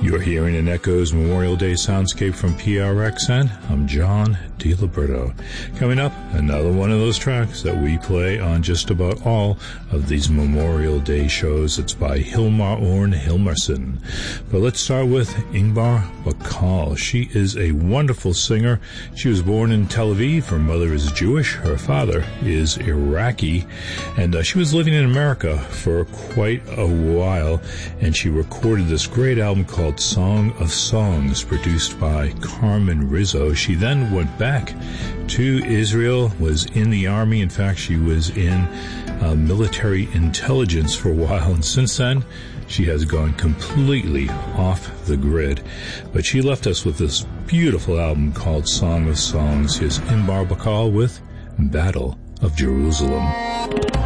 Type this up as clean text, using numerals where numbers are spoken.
You're hearing an Echoes Memorial Day soundscape from PRXN. I'm John DiLiberto. Coming up, another one of those tracks that we play on just about all of these Memorial Day shows. It's by Hilmar Orn Hilmarsson. But let's start with Ingvar Bakal. She is a wonderful singer. She was born in Tel Aviv. Her mother is Jewish. Her father is Iraqi. And she was living in America for quite a while. And she recorded this great album called Song of Songs, produced by Carmen Rizzo. She then went back to Israel, was in the army. In fact, she was in military intelligence for a while, and since then, she has gone completely off the grid. But she left us with this beautiful album called Song of Songs. Here's Ingvar Bakal with Battle of Jerusalem.